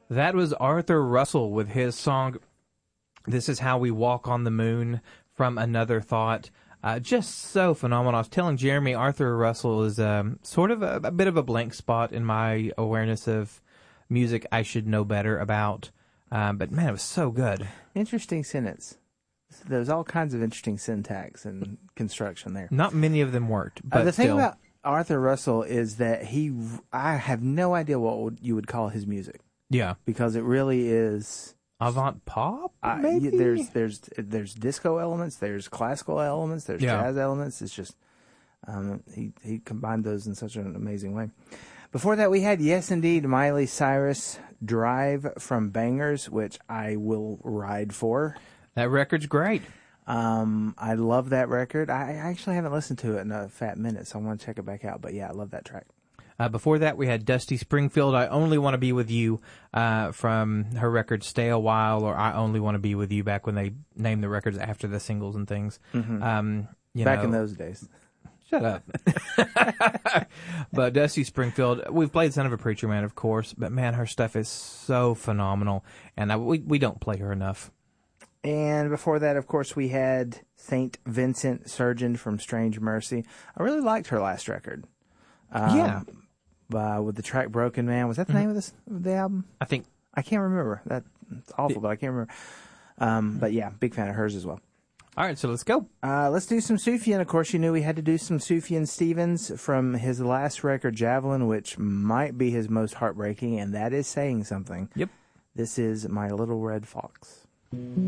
That was Arthur Russell with his song, This Is How We Walk on the Moon, from Another Thought. Just so phenomenal. I was telling Jeremy, Arthur Russell is sort of a bit of a blank spot in my awareness of music I should know better about. But man, it was so good. Interesting sentence. There's all kinds of interesting syntax and construction there. Not many of them worked, but the thing still. about Arthur Russell is that I have no idea what you would call his music. Yeah. Because it really is avant pop, maybe? There's disco elements, there's classical elements, there's jazz elements. It's just he combined those in such an amazing way. Before that, we had, yes, indeed, Miley Cyrus, Drive from Bangers, which I will ride for. That record's great. I love that record. I actually haven't listened to it in a fat minute, so I want to check it back out. But yeah, I love that track. Before that, we had Dusty Springfield, I Only Want to Be With You, from her record Stay a While, or I Only Want to Be With You, back when they named the records after the singles and things. Mm-hmm. Back in those days. Shut up. But Dusty Springfield, we've played Son of a Preacher Man, of course, but man, her stuff is so phenomenal, and we don't play her enough. And before that, of course, we had St. Vincent Surgeon from Strange Mercy. I really liked her last record. With the track Broken Man. Was that the name of the album? I think. I can't remember. That's awful, but I can't remember. But yeah, big fan of hers as well. All right, so let's go. Let's do some Sufjan. Of course, you knew we had to do some Sufjan Stevens from his last record, Javelin, which might be his most heartbreaking, and that is saying something. Yep. This is My Little Red Fox.